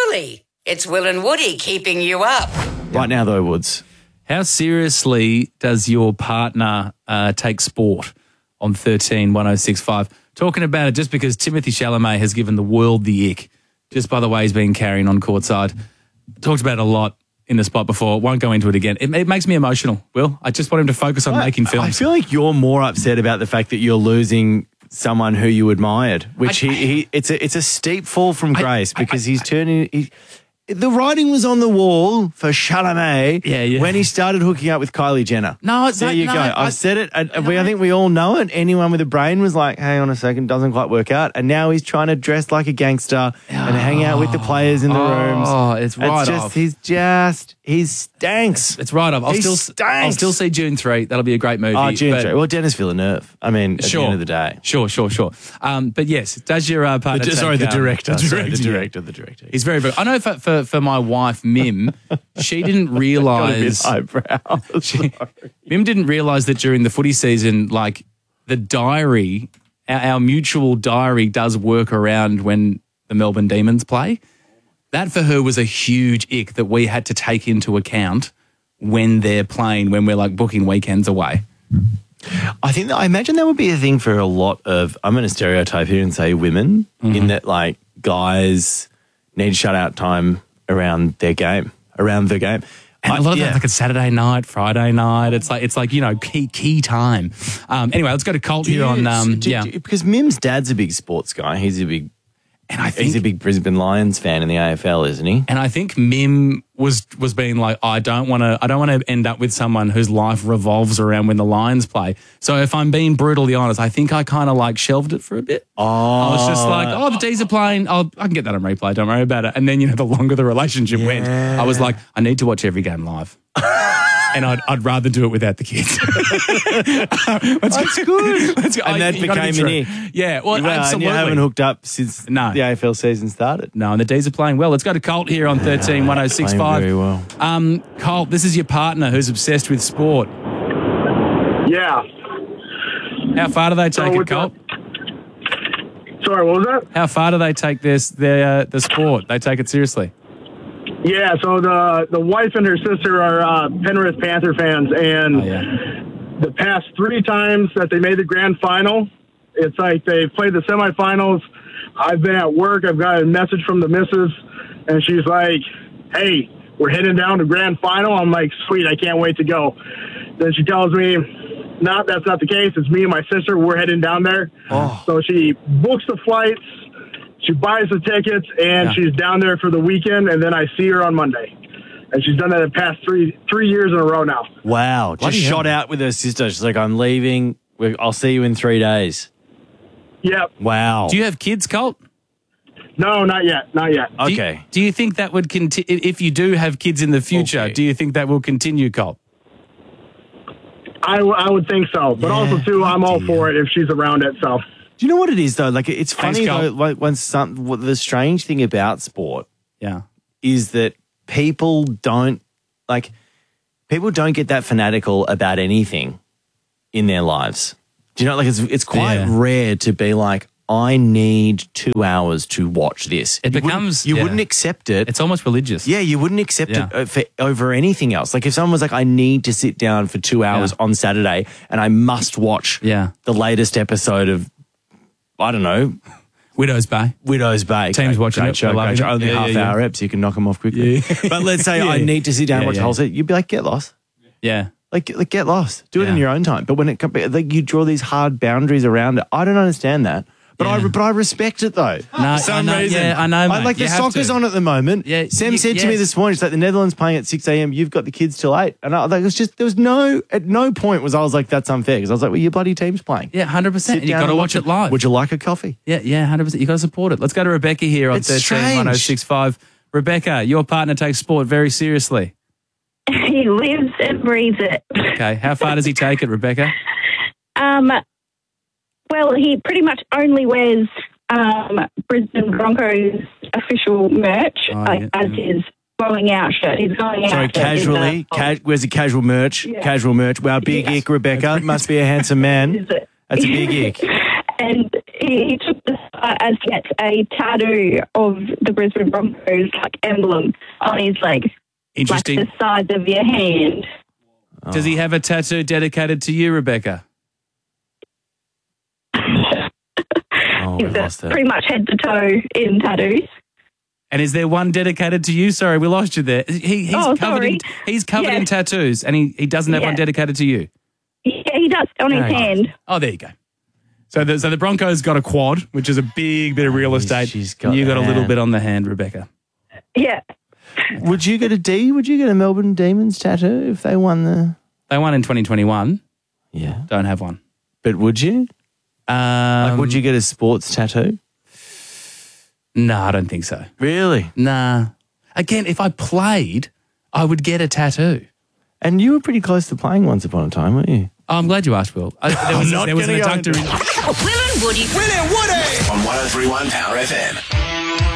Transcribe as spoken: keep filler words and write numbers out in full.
Surely it's Will and Woody keeping you up. Right now, though, Woods. How seriously does your partner uh, take sport on thirteen one oh six five? Talking about it just because Timothy Chalamet has given the world the ick, just by the way he's been carrying on courtside. Talked about it a lot in the spot before. Won't go into it again. It, it makes me emotional, Will. I just want him to focus on I, making films. I feel like you're more upset about the fact that you're losing someone who you admired, which I, he, he it's a it's a steep fall from I, grace I, because I, he's turning. He, the writing was on the wall for Chalamet yeah, yeah. when he started hooking up with Kylie Jenner. No, it's there like, you no, go. I, I've said it. And no, we, I think we all know it. Anyone with a brain was like, "Hang on a second, doesn't quite work out." And now he's trying to dress like a gangster and hang out with the players in the oh, rooms. Oh, it's right it's just, off. He's just he stinks. It's right off. I'll he still stinks. I'll still see June three. That'll be a great movie. Oh, June but, three. Well, Dennis Villeneuve. I mean, at sure, the end of the day, sure, sure, sure. Um, but yes, does your uh, partner? The, take, sorry, the um, director. the Sorry, director, the director. The director. He's very, very. I know for for, for my wife Mim, she didn't realise. Eyebrow. She, Mim didn't realise that during the footy season, like the diary, our, our mutual diary does work around when the Melbourne Demons play. That for her was a huge ick that we had to take into account when they're playing, when we're like booking weekends away. I think that, I imagine that would be a thing for a lot of, I'm going to stereotype here and say women, mm-hmm. in that like guys need shutout time around their game, around the game. And I, a lot of yeah. that's like a Saturday night, Friday night. It's like, it's like, you know, key key time. Um, anyway, let's go to Colt do here you, on, um, do, yeah. do, because Mim's dad's a big sports guy. He's a big, and I think, he's a big Brisbane Lions fan in the A F L, isn't he? And I think Mim was was being like, I don't want to, I don't want to end up with someone whose life revolves around when the Lions play. So if I'm being brutally honest, I think I kind of like shelved it for a bit. Oh, I was just like, oh, the D's are playing. I'll, I can get that on replay. Don't worry about it. And then, you know, the longer the relationship yeah. went, I was like, I need to watch every game live. And I'd, I'd rather do it without the kids. let's That's go. good. Let's go. And I, that you gotta became be an true. ick. Yeah, well, Well, absolutely. And you haven't hooked up since No. the A F L season started. No, and the D's are playing well. Let's go to Colt here on thirteen one oh six five. Playing very well. Um, Colt, this is your partner who's obsessed with sport. Yeah. How far do they So take it, with Colt? the- Sorry, what was that? How far do they take this their uh, the sport? They take it seriously. Yeah, so the the wife and her sister are uh, Penrith Panther fans, and Oh, yeah. the past three times that they made the grand final, it's like they played the semifinals. I've been at work. I've got a message from the missus, and she's like, hey, we're heading down to grand final. I'm like, sweet, I can't wait to go. Then she tells me, no, that's not the case. It's me and my sister. We're heading down there. Oh. So she books the flights. She buys the tickets, and Yeah. she's down there for the weekend, and then I see her on Monday. And she's done that the past three three years in a row now. Wow. Just Bloody shot hell. out with her sister. She's like, I'm leaving. We- I'll see you in three days. Yep. Wow. Do you have kids, Colt? No, not yet. Not yet. Do you- Okay. Do you, think that would continue if you do have kids in the future? Okay. Do you think that will continue, Colt? I, w- I would think so. But Yeah, also, too, I'm all dear. for it if she's around it. So, Do you know what it is, though? Like, it's Thanks, funny, Carl. though, like, when some, what the strange thing about sport Yeah. is that people don't, like, people don't get that fanatical about anything in their lives. Do you know, like, it's, it's quite Yeah. rare to be like, I need two hours to watch this. It You wouldn't- becomes- You yeah. wouldn't accept it. It's almost religious. Yeah, you wouldn't accept Yeah. it uh, for, over anything else. Like if someone was like, I need to sit down for two hours Yeah. on Saturday and I must watch Yeah. the latest episode of, I don't know, Widow's Bay. Widow's Bay. Team's Great- watching great it. show, They're great loving show. it. Only Yeah, half yeah, hour eps, you can knock them off quickly. Yeah. But let's say Yeah. I need to sit down and Yeah, watch yeah. the whole set. You'd be like, get lost. Yeah. Like, like get lost. Do it in Yeah. your own time. But when it comes, like you draw these hard boundaries around it. I don't understand that. But I Yeah. but I respect it though. No, for some I know- reason. yeah, I know, I, mate. like You the have soccer's to. on at the moment. Yeah, Sam y- said to me yes. this morning, it's like the Netherlands playing at six a.m. You've got the kids till eight. And I like it was just there was no at no point was I was like, that's unfair. Because I was like, well, your bloody team's playing. Yeah, one hundred percent. Sit And you've down got to and watch it live. Would you like a coffee? Yeah, yeah, one hundred percent. You've got to support it. Let's go to Rebecca here on It's thirteen one oh six five. Rebecca, your partner takes sport very seriously. He lives and breathes it. Okay, how far does he take it, Rebecca? Um, well, he pretty much only wears um, Brisbane Broncos official merch, Oh, like yeah, as yeah. his going out shirt. His going out Sorry, shirt is, casually. uh, Ca- where's the casual merch? Yeah. Casual merch. Wow, big Yeah. ick, Rebecca. Must be a handsome man. is it? That's a big ick. And he, he took the uh, as to get a tattoo of the Brisbane Broncos like emblem on his leg, Interesting. like the size of your hand. Does he have a tattoo dedicated to you, Rebecca? Oh, we He's lost uh, it. pretty much head to toe in tattoos. And is there one dedicated to you? Sorry, we lost you there. He, he's Oh, covered in sorry. he's covered Yeah. in tattoos, and he, he doesn't have Yeah. one dedicated to you. Yeah, he does on his Right. hand. Oh, there you go. So the, so the Broncos got a quad, which is a big bit of real estate. she's got you got a the little hand. bit on the hand, Rebecca. Yeah. Would you get a D? Would you get a Melbourne Demons tattoo if they won the? They won in twenty twenty-one. Yeah, Don't have one. but would you? Um, Like, would you get a sports tattoo? No, I don't think so. Really? Nah. Again, if I played, I would get a tattoo. And you were pretty close to playing once upon a time, weren't you? Oh, I'm glad you asked, Will. I, there was, not there was an gonna go adductor into in. Will and Woody. Will and Woody on one oh three one Power F M.